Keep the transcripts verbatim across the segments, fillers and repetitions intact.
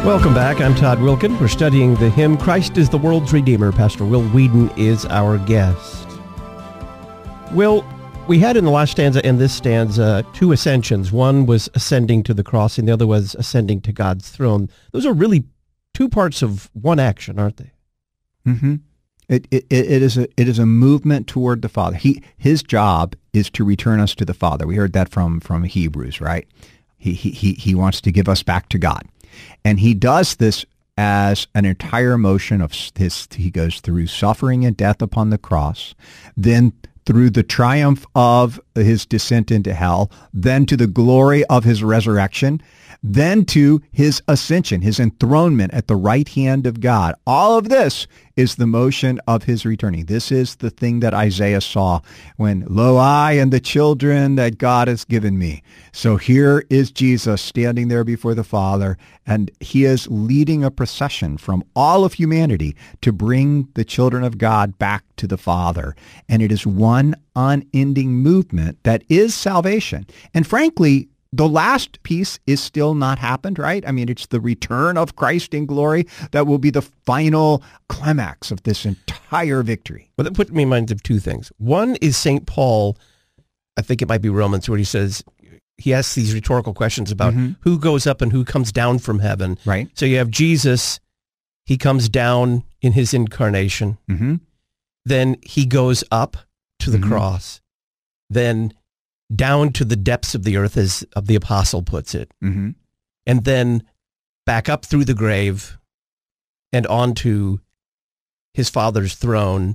Welcome back. I'm Todd Wilkin. We're studying the hymn, Christ is the World's Redeemer. Pastor Will Whedon is our guest. Will, we had in the last stanza and this stanza two ascensions. One was ascending to the cross and the other was ascending to God's throne. Those are really two parts of one action, aren't they? Mm-hmm. It, it, it is a it is a movement toward the Father. He his job is to return us to the Father. We heard that from from Hebrews, right? He he he he wants to give us back to God, and he does this as an entire motion of his. He goes through suffering and death upon the cross, then through the triumph of his descent into hell, then to the glory of his resurrection, then to his ascension, his enthronement at the right hand of God. All of this is the motion of his returning. This is the thing that Isaiah saw when, lo, I and the children that God has given me. So here is Jesus standing there before the Father, and he is leading a procession from all of humanity to bring the children of God back to the Father. And it is one unending movement that is salvation. And frankly, the last piece is still not happened, right? I mean, it's the return of Christ in glory that will be the final climax of this entire victory. Well, that put me in mind of two things. One is Saint Paul, I think it might be Romans, where he says, he asks these rhetorical questions about mm-hmm. who goes up and who comes down from heaven. Right. So you have Jesus, he comes down in his incarnation. Mm-hmm. Then he goes up to the mm-hmm. cross. Then down to the depths of the earth, as the apostle puts it, mm-hmm. and then back up through the grave and onto his Father's throne.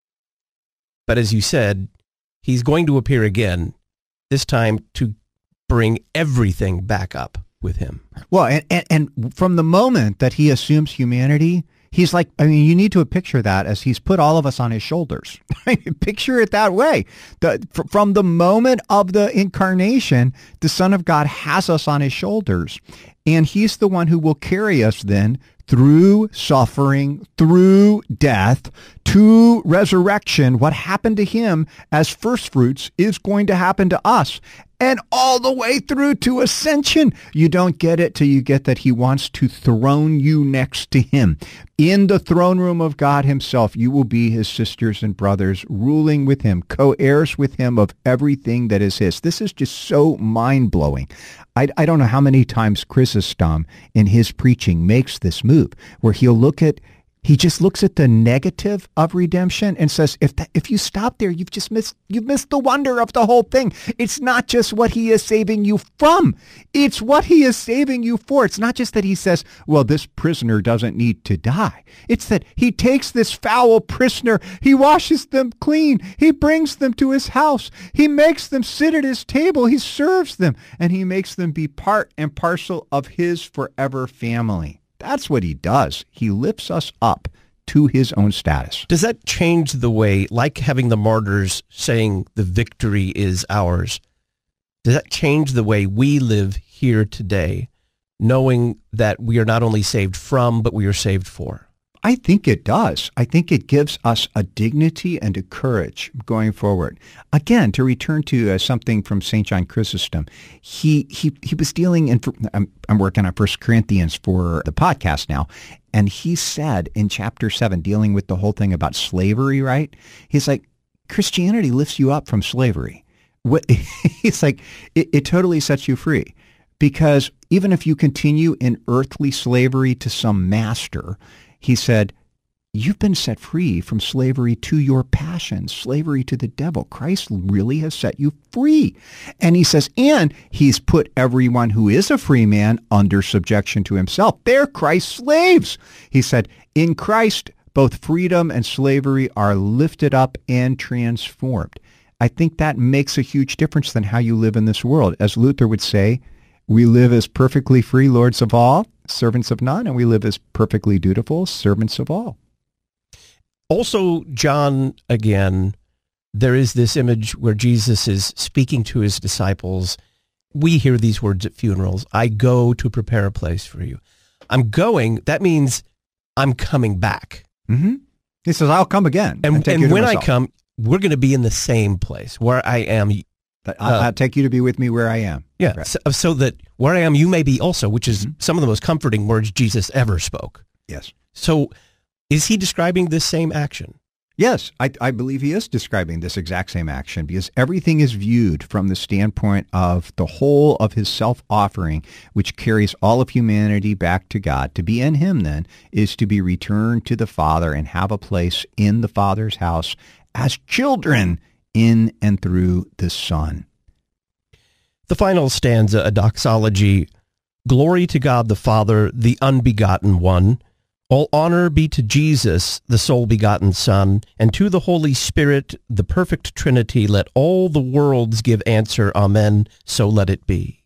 But as you said, he's going to appear again, this time to bring everything back up with him. Well, and, and, and from the moment that he assumes humanity, he's like, I mean, you need to picture that as he's put all of us on his shoulders. Picture it that way. The, from the moment of the incarnation, the Son of God has us on his shoulders. And he's the one who will carry us then through suffering, through death, to resurrection. What happened to him as first fruits is going to happen to us. And all the way through to ascension. You don't get it till you get that he wants to throne you next to him. In the throne room of God himself, you will be his sisters and brothers, ruling with him, co-heirs with him of everything that is his. This is just so mind-blowing. I, I don't know how many times Chrysostom in his preaching makes this move, where he'll look at He just looks at the negative of redemption and says, if that, if you stop there, you've just missed, you've missed the wonder of the whole thing. It's not just what he is saving you from. It's what he is saving you for. It's not just that he says, well, this prisoner doesn't need to die. It's that he takes this foul prisoner, he washes them clean, he brings them to his house, he makes them sit at his table, he serves them, and he makes them be part and parcel of his forever family. That's what he does. He lifts us up to his own status. Does that change the way, like having the martyrs saying the victory is ours, does that change the way we live here today, knowing that we are not only saved from, but we are saved for? I think it does. I think it gives us a dignity and a courage going forward. Again, to return to uh, something from Saint John Chrysostom, he he he was dealing in. I'm, I'm working on First Corinthians for the podcast now, and he said in chapter seven, dealing with the whole thing about slavery, right? He's like, Christianity lifts you up from slavery. What, he's like, it, it totally sets you free, because even if you continue in earthly slavery to some master, he said, you've been set free from slavery to your passions, slavery to the devil. Christ really has set you free. And he says, and he's put everyone who is a free man under subjection to himself. They're Christ's slaves. He said, in Christ, both freedom and slavery are lifted up and transformed. I think that makes a huge difference than how you live in this world. As Luther would say, we live as perfectly free lords of all, servants of none, and we live as perfectly dutiful servants of all. Also, John, again, there is this image where Jesus is speaking to his disciples. We hear these words at funerals, I go to prepare a place for you. I'm going, that means I'm coming back. Mm-hmm. He says, I'll come again. And, and, and when I come, we're going to be in the same place where I am. That I, Uh, I'll take you to be with me where I am. Yeah, Right. so, so that where I am, you may be also, which is Mhm. some of the most comforting words Jesus ever spoke. Yes. So is he describing this same action? Yes, I, I believe he is describing this exact same action because everything is viewed from the standpoint of the whole of his self-offering, which carries all of humanity back to God. To be in him, then, is to be returned to the Father and have a place in the Father's house as children in and through the Son. The final stanza, a doxology, glory to God the Father, the unbegotten one. All honor be to Jesus, the sole begotten Son, and to the Holy Spirit, the perfect Trinity. Let all the worlds give answer, Amen, so let it be.